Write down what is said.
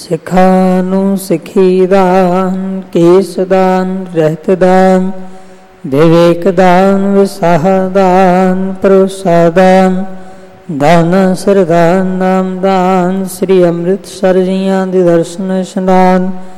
ਸਿੱਖਾਂ ਨੂੰ ਸਿੱਖੀ ਦਾਨ, ਕੇਸ ਦਾਨ, ਰਹਿਤ ਦਾਨ, ਵਿਵੇਕ ਦਾਨ, ਵਿਸਾਹ ਦਾਨ, ਭਰੋਸਾ ਦਾਨ, ਦਾਨ ਸਰਦਾਨ, ਨਾਮ ਦਾਨ, ਸ੍ਰੀ ਅੰਮ੍ਰਿਤਸਰ ਜੀਆਂ ਦੇ ਦਰਸ਼ਨ ਇਸ਼ਨਾਨ,